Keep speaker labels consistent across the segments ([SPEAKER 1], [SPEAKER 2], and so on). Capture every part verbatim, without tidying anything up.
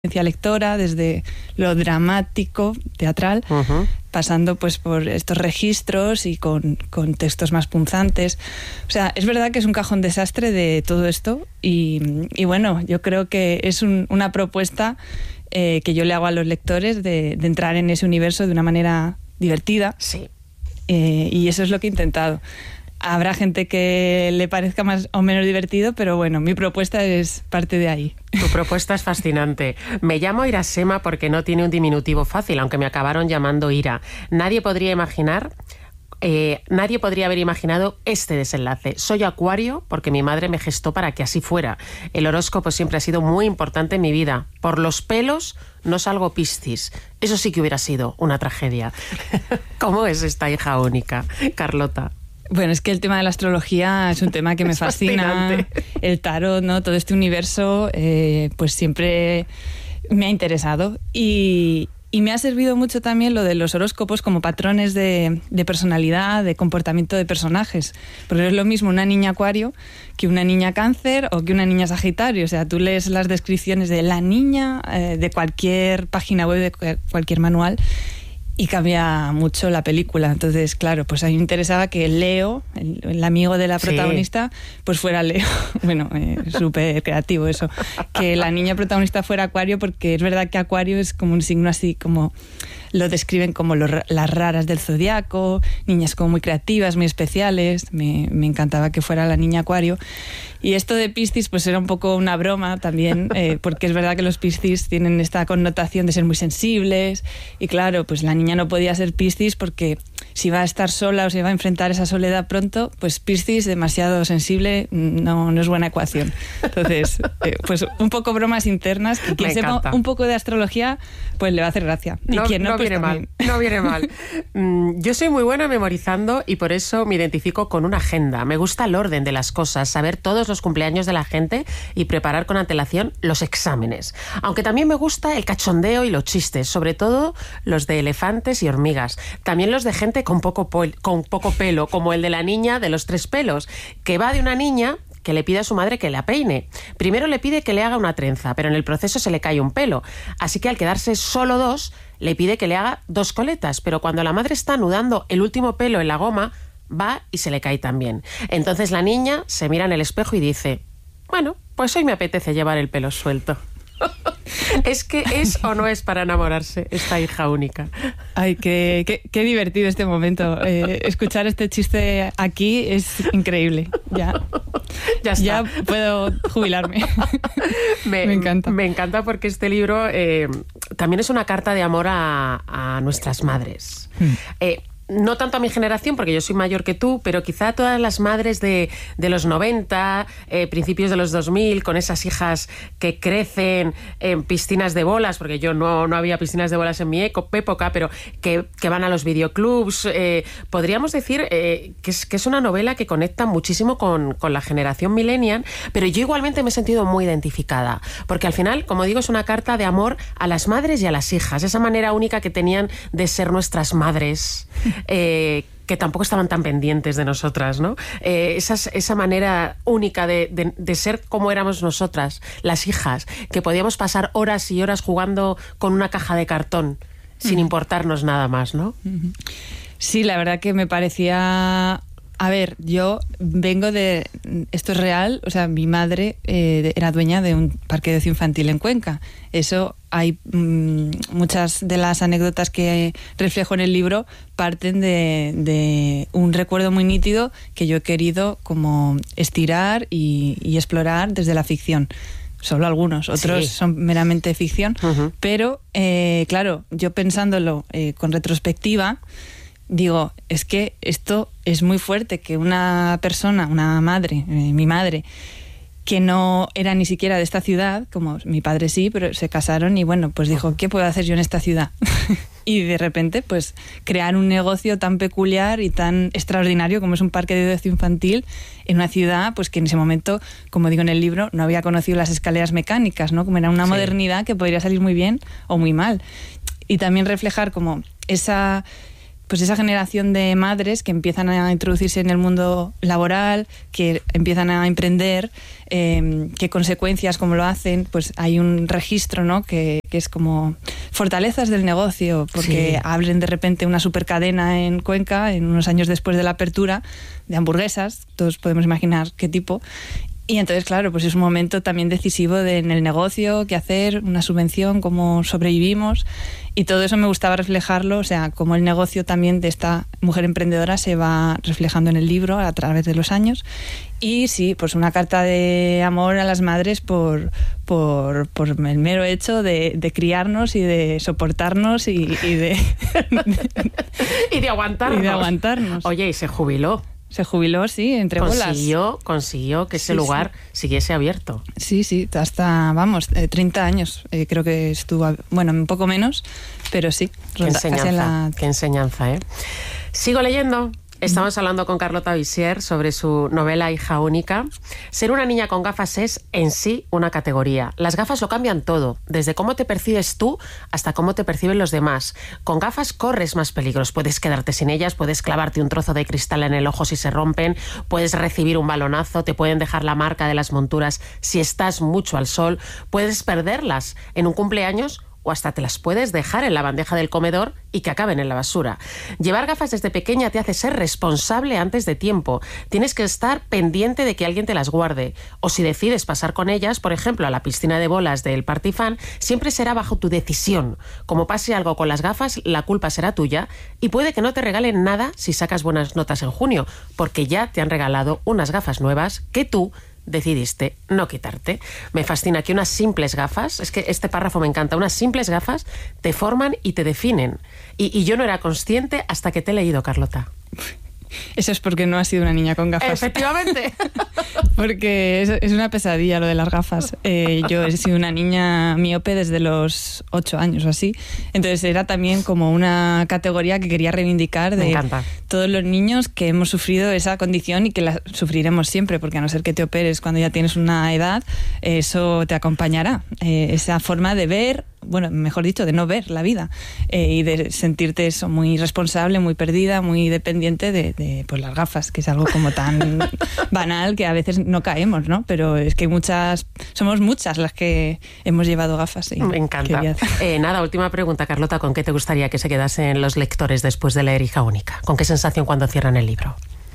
[SPEAKER 1] lectora, desde lo dramático, teatral, uh-huh. pasando pues por estos registros y con, con textos más punzantes. O sea, es verdad que es un cajón desastre de todo esto y, y bueno, yo creo que es un, una propuesta eh, que yo le hago a los lectores de, de entrar en ese universo de una manera divertida.
[SPEAKER 2] Sí.
[SPEAKER 1] Eh, y eso es lo que he intentado. Habrá gente que le parezca más o menos divertido, pero bueno, mi propuesta es parte de ahí.
[SPEAKER 2] Tu propuesta es fascinante. Me llamo Irasema porque no tiene un diminutivo fácil, aunque me acabaron llamando Ira. Nadie podría imaginar... Eh, nadie podría haber imaginado este desenlace. Soy Acuario porque mi madre me gestó para que así fuera. El horóscopo siempre ha sido muy importante en mi vida. Por los pelos no salgo Piscis. Eso sí que hubiera sido una tragedia. ¿Cómo es esta hija única, Carlota?
[SPEAKER 1] Bueno, es que el tema de la astrología es un tema que me fascina.
[SPEAKER 2] Fascinante.
[SPEAKER 1] El tarot, ¿no? Todo este universo, eh, pues siempre me ha interesado. Y, y me ha servido mucho también lo de los horóscopos como patrones de, de personalidad, de comportamiento de personajes. Porque es lo mismo una niña Acuario que una niña Cáncer o que una niña Sagitario. O sea, tú lees las descripciones de la niña eh, de cualquier página web, de cualquier manual, y cambia mucho la película. Entonces, claro, pues a mí me interesaba que Leo, el, el amigo de la protagonista, sí. pues fuera Leo. Bueno, eh, súper creativo eso. Que la niña protagonista fuera Acuario, porque es verdad que Acuario es como un signo así como... Lo describen como lo, las raras del zodiaco, niñas como muy creativas, muy especiales. Me, me encantaba que fuera la niña Acuario. Y esto de Piscis pues era un poco una broma también, eh, porque es verdad que los Piscis tienen esta connotación de ser muy sensibles. Y claro, pues la niña no podía ser Piscis porque si va a estar sola o se va a enfrentar esa soledad pronto, pues Piscis demasiado sensible no, no es buena ecuación. Entonces, eh, pues un poco bromas internas, que quien sepa un poco de astrología pues le va a hacer gracia. Y
[SPEAKER 2] no,
[SPEAKER 1] quien no,
[SPEAKER 2] no
[SPEAKER 1] pues
[SPEAKER 2] viene
[SPEAKER 1] también.
[SPEAKER 2] mal, no viene mal. Yo soy muy buena memorizando y por eso me identifico con una agenda. Me gusta el orden de las cosas, saber todos los cumpleaños de la gente y preparar con antelación los exámenes. Aunque también me gusta el cachondeo y los chistes, sobre todo los de elefantes y hormigas. También los de gente con poco, pol- con poco pelo, como el de la niña de los tres pelos, que va de una niña que le pide a su madre que la peine. Primero le pide que le haga una trenza, pero en el proceso se le cae un pelo. Así que al quedarse solo dos, le pide que le haga dos coletas, pero cuando la madre está anudando el último pelo en la goma, va y se le cae también. Entonces la niña se mira en el espejo y dice, bueno, pues hoy me apetece llevar el pelo suelto. Es que es o no es para enamorarse esta hija única.
[SPEAKER 1] Ay, qué, qué, qué divertido este momento. Eh, escuchar este chiste aquí es increíble. Ya,
[SPEAKER 2] ya, está.
[SPEAKER 1] ya puedo jubilarme.
[SPEAKER 2] Me, me encanta. Me encanta porque este libro eh, también es una carta de amor a, a nuestras madres. Mm. Eh, No tanto a mi generación, porque yo soy mayor que tú, pero quizá a todas las madres de, de los noventa, eh, principios de los dos mil, con esas hijas que crecen en piscinas de bolas, porque yo no, no había piscinas de bolas en mi época, pero que, que van a los videoclubs. Eh, podríamos decir eh, que, es, que es una novela que conecta muchísimo con, con la generación millennial, pero yo igualmente me he sentido muy identificada, porque al final, como digo, es una carta de amor a las madres y a las hijas, esa manera única que tenían de ser nuestras madres. Eh, que tampoco estaban tan pendientes de nosotras, ¿no? Eh, esas, esa manera única de, de, de ser como éramos nosotras, las hijas, que podíamos pasar horas y horas jugando con una caja de cartón, sin uh-huh. importarnos nada más, ¿no?
[SPEAKER 1] Uh-huh. Sí, la verdad que me parecía... A ver, yo vengo de... Esto es real, o sea, mi madre eh, era dueña de un parque de ocio infantil en Cuenca. Eso, hay mmm, muchas de las anécdotas que reflejo en el libro parten de, de un recuerdo muy nítido que yo he querido como estirar y, y explorar desde la ficción. Solo algunos, otros sí. son meramente ficción. Uh-huh. Pero, eh, claro, yo pensándolo eh, con retrospectiva... Digo, es que esto es muy fuerte, que una persona, una madre, eh, mi madre, que no era ni siquiera de esta ciudad, como mi padre sí, pero se casaron y bueno, pues dijo, ¿qué puedo hacer yo en esta ciudad? Y de repente, pues, crear un negocio tan peculiar y tan extraordinario como es un parque de ocio infantil en una ciudad, pues que en ese momento, como digo en el libro, no había conocido las escaleras mecánicas, ¿no? Como era una sí. modernidad que podría salir muy bien o muy mal. Y también reflejar como esa... pues esa generación de madres que empiezan a introducirse en el mundo laboral, que empiezan a emprender, eh, qué consecuencias, cómo lo hacen, pues hay un registro, ¿no? que, que es como fortalezas del negocio, porque sí. abren de repente una supercadena en Cuenca, en unos años después de la apertura, de hamburguesas, todos podemos imaginar qué tipo. Y entonces, claro, pues es un momento también decisivo de, en el negocio, qué hacer, una subvención, cómo sobrevivimos. Y todo eso me gustaba reflejarlo, o sea, cómo el negocio también de esta mujer emprendedora se va reflejando en el libro a través de los años. Y sí, pues una carta de amor a las madres por, por, por el mero hecho de, de criarnos y de soportarnos y, y de...
[SPEAKER 2] y de aguantarnos.
[SPEAKER 1] Y de aguantarnos.
[SPEAKER 2] Oye, y se jubiló.
[SPEAKER 1] Se jubiló, sí, entre bolas.
[SPEAKER 2] Consiguió, consiguió que ese sí, lugar sí. siguiese abierto.
[SPEAKER 1] Sí, sí, hasta, vamos, eh, treinta años. Eh, creo que estuvo, bueno, un poco menos, pero sí.
[SPEAKER 2] Qué enseñanza, la... qué enseñanza, ¿eh? Sigo leyendo. Estamos hablando con Carlota Visier sobre su novela Hija única. Ser una niña con gafas es en sí una categoría. Las gafas lo cambian todo, desde cómo te percibes tú hasta cómo te perciben los demás. Con gafas corres más peligros. Puedes quedarte sin ellas, puedes clavarte un trozo de cristal en el ojo si se rompen, puedes recibir un balonazo, te pueden dejar la marca de las monturas si estás mucho al sol, puedes perderlas en un cumpleaños o hasta te las puedes dejar en la bandeja del comedor y que acaben en la basura. Llevar gafas desde pequeña te hace ser responsable antes de tiempo. Tienes que estar pendiente de que alguien te las guarde. O si decides pasar con ellas, por ejemplo, a la piscina de bolas del Partifan, siempre será bajo tu decisión. Como pase algo con las gafas, la culpa será tuya y puede que no te regalen nada si sacas buenas notas en junio, porque ya te han regalado unas gafas nuevas que tú decidiste no quitarte. Me fascina que unas simples gafas, es que este párrafo me encanta, unas simples gafas te forman y te definen. Y, y yo no era consciente hasta que te he leído, Carlota.
[SPEAKER 1] Eso es porque no has sido una niña con gafas.
[SPEAKER 2] Efectivamente.
[SPEAKER 1] Porque es, es una pesadilla lo de las gafas. Eh, yo he sido una niña miope desde los ocho años o así. Entonces era también como una categoría que quería reivindicar de todos los niños que hemos sufrido esa condición y que la sufriremos siempre, porque a no ser que te operes cuando ya tienes una edad, eso te acompañará. Eh, esa forma de ver, bueno, mejor dicho, de no ver la vida eh, y de sentirte eso, muy responsable, muy perdida, muy dependiente de, de pues, las gafas, que es algo como tan banal que a veces no caemos, ¿no? Pero es que muchas, somos muchas las que hemos llevado gafas. Y
[SPEAKER 2] me encanta. Eh, nada, última pregunta, Carlota, ¿con qué te gustaría que se quedasen los lectores después de leer Hija única? ¿Con qué sensación cuando cierran el libro?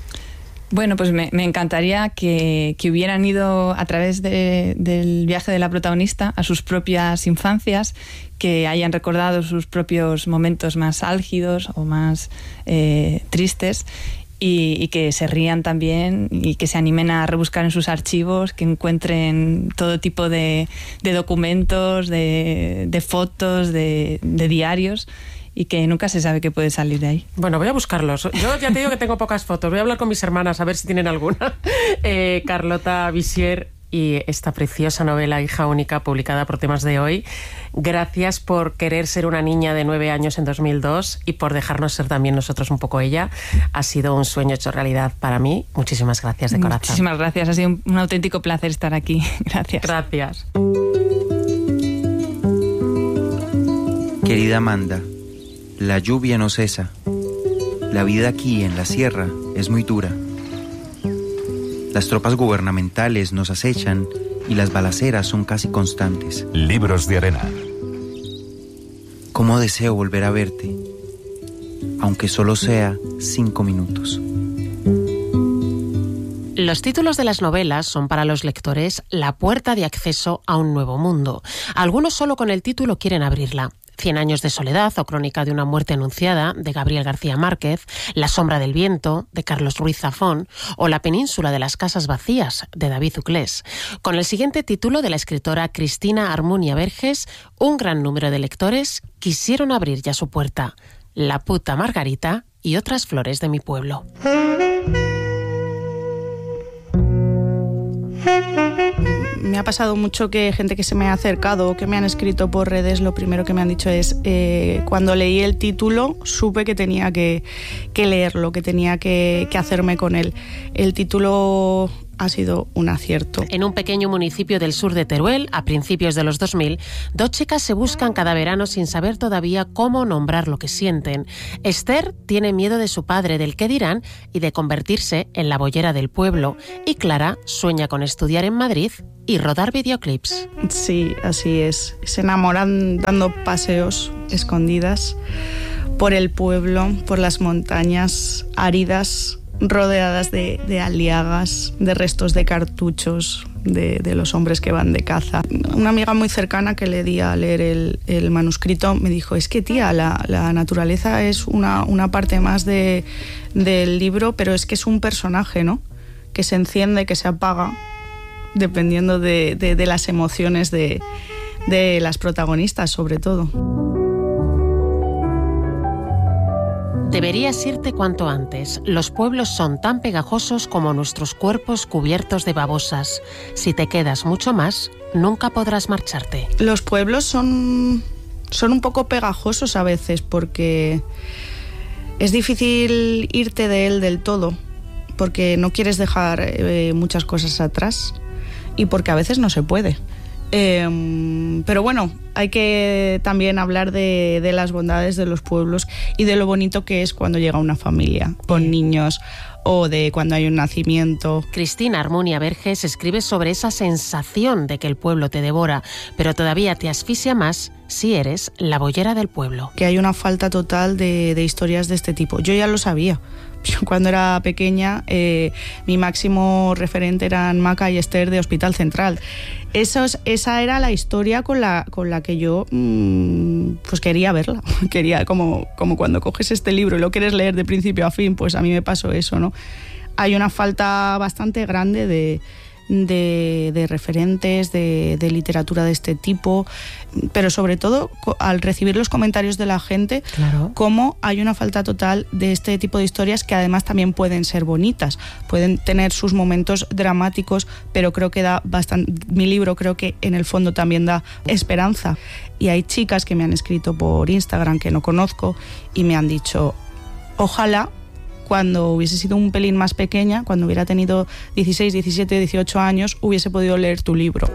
[SPEAKER 1] Bueno, pues me, me encantaría que, que hubieran ido a través de, del viaje de la protagonista a sus propias infancias, que hayan recordado sus propios momentos más álgidos o más eh, tristes y, y que se rían también y que se animen a rebuscar en sus archivos, que encuentren todo tipo de, de documentos, de, de fotos, de, de diarios, y que nunca se sabe qué puede salir de ahí.
[SPEAKER 2] Bueno, voy a buscarlos. Yo ya te digo que tengo pocas fotos. Voy a hablar con mis hermanas a ver si tienen alguna. Eh, Carlota Visier y esta preciosa novela Hija única, publicada por Temas de Hoy. Gracias por querer ser una niña de nueve años en dos mil dos y por dejarnos ser también nosotros un poco ella. Ha sido un sueño hecho realidad para mí. Muchísimas gracias de corazón.
[SPEAKER 1] Muchísimas gracias. Ha sido un, un auténtico placer estar aquí. Gracias.
[SPEAKER 2] Gracias.
[SPEAKER 3] Querida Amanda, la lluvia no cesa. La vida aquí en la sierra es muy dura. Las tropas gubernamentales nos acechan y las balaceras son casi constantes.
[SPEAKER 4] Libros de arena.
[SPEAKER 3] Cómo deseo volver a verte, aunque solo sea cinco minutos.
[SPEAKER 2] Los títulos de las novelas son para los lectores la puerta de acceso a un nuevo mundo. Algunos solo con el título quieren abrirla. Cien años de soledad o Crónica de una muerte anunciada, de Gabriel García Márquez, La sombra del viento, de Carlos Ruiz Zafón, o La península de las casas vacías, de David Uclés. Con el siguiente título de la escritora Cristina Armunia Verges, un gran número de lectores quisieron abrir ya su puerta. La puta Margarita y otras flores de mi pueblo.
[SPEAKER 5] Me ha pasado mucho que gente que se me ha acercado o que me han escrito por redes, lo primero que me han dicho es eh, cuando leí el título supe que tenía que, que leerlo, que tenía que, que hacerme con él. El título ha sido un acierto.
[SPEAKER 2] En un pequeño municipio del sur de Teruel, a principios de los dos mil, dos chicas se buscan cada verano sin saber todavía cómo nombrar lo que sienten. Esther tiene miedo de su padre, del qué dirán y de convertirse en la boyera del pueblo. Y Clara sueña con estudiar en Madrid y rodar videoclips.
[SPEAKER 5] Sí, así es. Se enamoran dando paseos escondidas por el pueblo, por las montañas áridas, rodeadas de, de aliagas, de restos de cartuchos de, de los hombres que van de caza. Una amiga muy cercana que le di a leer el, el manuscrito me dijo, es que tía, la, la naturaleza es una, una parte más de, del libro, pero es que es un personaje, ¿no? Que se enciende, que se apaga, dependiendo de, de, de las emociones de, de las protagonistas, sobre todo.
[SPEAKER 2] Deberías irte cuanto antes. Los pueblos son tan pegajosos como nuestros cuerpos cubiertos de babosas. Si te quedas mucho más, nunca podrás marcharte.
[SPEAKER 5] Los pueblos son, son un poco pegajosos a veces porque es difícil irte de él del todo, porque no quieres dejar eh, muchas cosas atrás y porque a veces no se puede. Eh, pero bueno, hay que también hablar de, de las bondades de los pueblos y de lo bonito que es cuando llega una familia con niños o de cuando hay un nacimiento.
[SPEAKER 2] Cristina Armunia Verges escribe sobre esa sensación de que el pueblo te devora, pero todavía te asfixia más si eres la boyera del pueblo.
[SPEAKER 5] Que hay una falta total de, de historias de este tipo. Yo ya lo sabía. Yo cuando era pequeña, eh, mi máximo referente eran Maca y Esther de Hospital Central. Esos, esa era la historia con la, con la que yo mmm, pues quería verla. Quería, como, como cuando coges este libro y lo quieres leer de principio a fin, pues a mí me pasó eso, ¿no? Hay una falta bastante grande de, de, de referentes, de, de literatura de este tipo, pero sobre todo al recibir los comentarios de la gente,
[SPEAKER 2] claro,
[SPEAKER 5] cómo hay una falta total de este tipo de historias que además también pueden ser bonitas, pueden tener sus momentos dramáticos, pero creo que da bastante, mi libro creo que en el fondo también da esperanza. Y hay chicas que me han escrito por Instagram que no conozco y me han dicho, ojalá cuando hubiese sido un pelín más pequeña, cuando hubiera tenido dieciséis, diecisiete, dieciocho años, hubiese podido leer tu libro.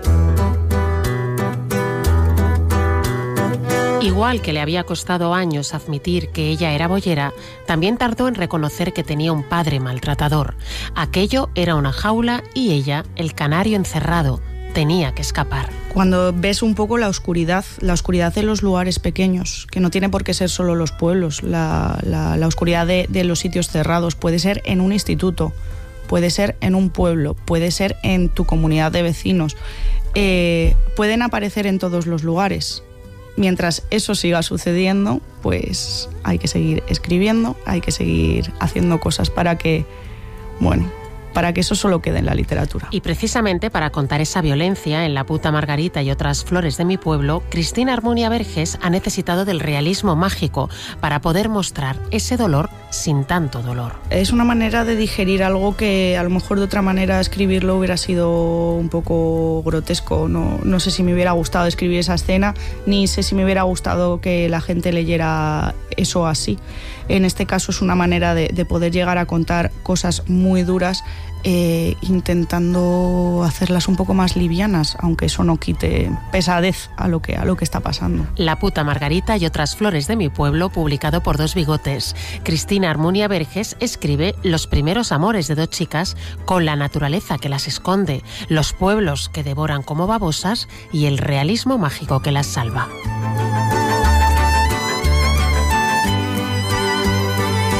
[SPEAKER 2] Igual que le había costado años admitir que ella era boyera, también tardó en reconocer que tenía un padre maltratador. Aquello era una jaula y ella, el canario encerrado, tenía que escapar.
[SPEAKER 5] Cuando ves un poco la oscuridad, la oscuridad de los lugares pequeños, que no tiene por qué ser solo los pueblos, la, la, la oscuridad de, de los sitios cerrados, puede ser en un instituto, puede ser en un pueblo, puede ser en tu comunidad de vecinos, eh, pueden aparecer en todos los lugares. Mientras eso siga sucediendo, pues hay que seguir escribiendo, hay que seguir haciendo cosas para que, bueno, para que eso solo quede en la literatura.
[SPEAKER 2] Y precisamente para contar esa violencia en La puta Margarita y otras flores de mi pueblo, Cristina Armunia Verges ha necesitado del realismo mágico para poder mostrar ese dolor sin tanto dolor.
[SPEAKER 5] Es una manera de digerir algo que a lo mejor de otra manera escribirlo hubiera sido un poco grotesco. No, no sé si me hubiera gustado escribir esa escena, ni sé si me hubiera gustado que la gente leyera eso así. En este caso es una manera de, de poder llegar a contar cosas muy duras, eh, intentando hacerlas un poco más livianas, aunque eso no quite pesadez a lo que, a lo que está pasando.
[SPEAKER 2] La puta Margarita y otras flores de mi pueblo, publicado por Dos Bigotes. Cristina Armunia Verges escribe los primeros amores de dos chicas con la naturaleza que las esconde, los pueblos que devoran como babosas y el realismo mágico que las salva.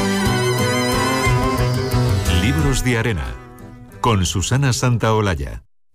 [SPEAKER 4] Libros de Arena, con Susana Santaolalla.